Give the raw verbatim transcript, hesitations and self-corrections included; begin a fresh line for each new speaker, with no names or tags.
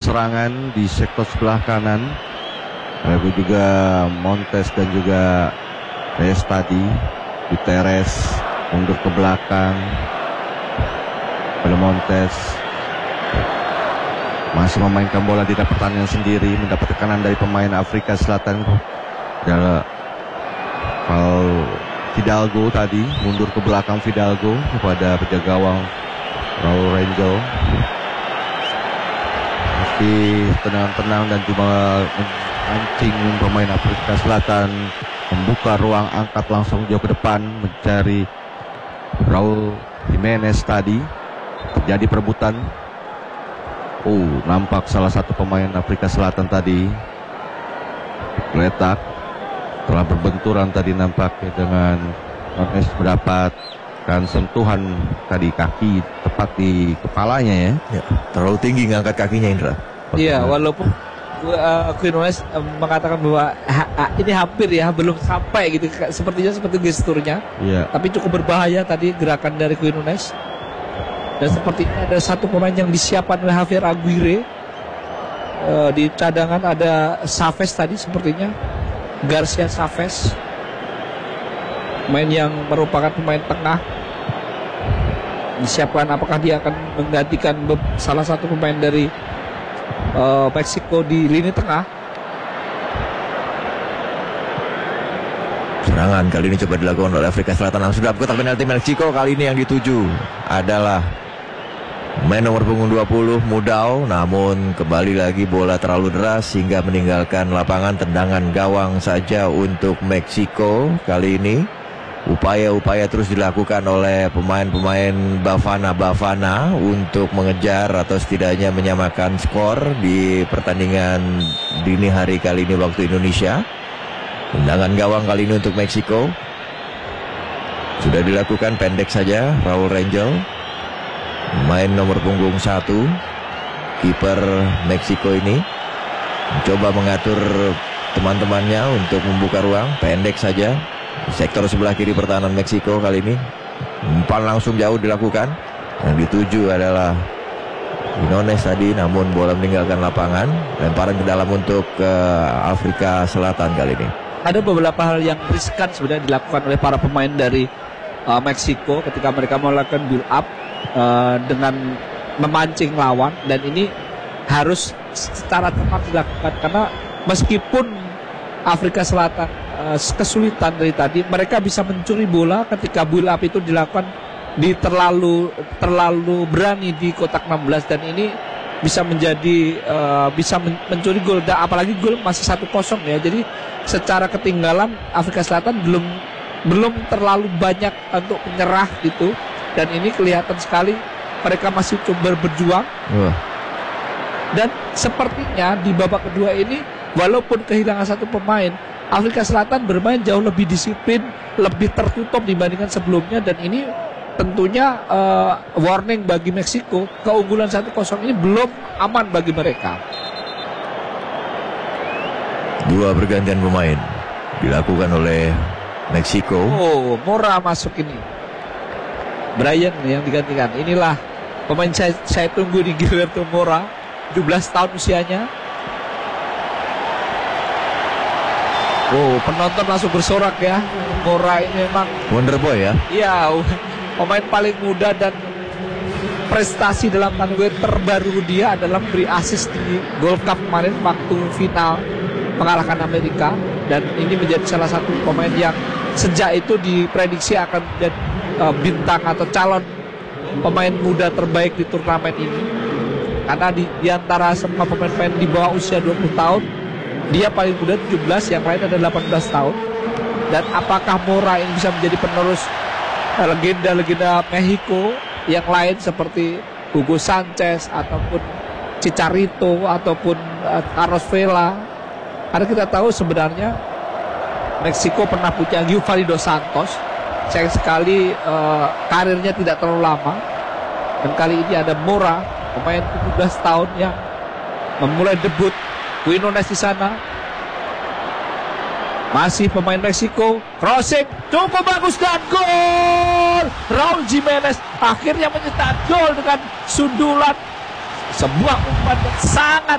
serangan di sektor sebelah kanan. Ada juga Montes dan juga Reyes tadi. Guterres mundur ke belakang. Pada Montes masih memainkan bola di dalam pertandingan sendiri, mendapat tekanan dari pemain Afrika Selatan. Adalah Fidalgo tadi, mundur ke belakang Fidalgo kepada penjaga gawang Raul Rangel. Mesti tenang-tenang dan cuma mancing pemain Afrika Selatan, membuka ruang, angkat langsung jauh ke depan mencari Raul Jimenez tadi. Terjadi perebutan. Oh, nampak salah satu pemain Afrika Selatan tadi letak telah berbenturan tadi nampaknya dengan Nunes, mendapatkan sentuhan tadi kaki tepat di kepalanya ya.
Ya, terlalu tinggi ngangkat kakinya, Indra.
Iya, walaupun uh, Quinones uh, mengatakan bahwa ha, ha, ini hampir ya belum sampai gitu, sepertinya seperti gesturnya.
Iya.
Tapi cukup berbahaya tadi gerakan dari Quinones. Dan sepertinya ada satu pemain yang disiapkan oleh Javier Aguirre. Uh, di cadangan ada Chavez tadi sepertinya, Garcia Chavez, pemain yang merupakan pemain tengah. Disiapkan apakah dia akan menggantikan salah satu pemain dari uh, Meksiko di lini tengah.
Serangan kali ini coba dilakukan oleh Afrika Selatan langsung dapat kotak penalti Meksiko. Kali ini yang dituju adalah main nomor punggung dua puluh Mudau, namun kembali lagi bola terlalu deras hingga meninggalkan lapangan. Tendangan gawang saja untuk Meksiko kali ini. Upaya-upaya terus dilakukan oleh pemain-pemain Bafana Bafana untuk mengejar atau setidaknya menyamakan skor di pertandingan dini hari kali ini waktu Indonesia. Tendangan gawang kali ini untuk Meksiko sudah dilakukan, pendek saja. Raul Rangel, main nomor punggung satu, kiper Meksiko ini mencoba mengatur teman-temannya untuk membuka ruang, pendek saja. Sektor sebelah kiri pertahanan Meksiko kali ini, umpan langsung jauh dilakukan. Yang dituju adalah Quinones tadi, namun bola meninggalkan lapangan. Lemparan ke dalam untuk uh, Afrika Selatan kali ini.
Ada beberapa hal yang riskan sebenarnya dilakukan oleh para pemain dari uh, Meksiko ketika mereka melakukan build up uh, dengan memancing lawan, dan ini harus secara tepat dilakukan karena meskipun Afrika Selatan uh, kesulitan dari tadi, mereka bisa mencuri bola ketika build up itu dilakukan di terlalu terlalu berani di kotak enam belas, dan ini bisa menjadi uh, bisa men- mencuri gol, dan apalagi gol masih satu kosong ya. Jadi secara ketinggalan Afrika Selatan belum belum terlalu banyak untuk menyerah gitu, dan ini kelihatan sekali mereka masih coba berjuang. Uh. Dan sepertinya di babak kedua ini walaupun kehilangan satu pemain, Afrika Selatan bermain jauh lebih disiplin, lebih tertutup dibandingkan sebelumnya, dan ini tentunya uh, warning bagi Meksiko. Keunggulan satu kosong ini belum aman bagi mereka.
Dua pergantian pemain dilakukan oleh Meksiko.
Oh, Mora masuk ini. Brian yang digantikan. Inilah pemain saya, saya tunggu di Gilberto Mora, tujuh belas tahun usianya. Oh, penonton langsung bersorak ya. Mora ini memang
Wonder Boy ya.
Iya, pemain paling muda, dan prestasi dalam tanggungan terbaru dia adalah beri assist di Gold Cup kemarin waktu final mengalahkan Amerika, dan ini menjadi salah satu pemain yang sejak itu diprediksi akan menjadi uh, bintang atau calon pemain muda terbaik di turnamen ini, karena di, di antara semua pemain-pemain di bawah usia dua puluh tahun, dia paling muda tujuh belas, yang lain ada delapan belas tahun. Dan apakah Mora ini bisa menjadi penerus uh, legenda-legenda Meksiko yang lain seperti Hugo Sanchez ataupun Chicharito ataupun uh, Carlos Vela? Karena kita tahu sebenarnya Meksiko pernah punya Giovanni Dos Santos, sayang sekali uh, karirnya tidak terlalu lama. Dan kali ini ada Mora, pemain tujuh belas tahun yang memulai debut. Quinones di sana, masih pemain Meksiko, crossing cukup bagus dan gol. Raul Jimenez akhirnya mencetak gol dengan sundulan, sebuah umpan yang sangat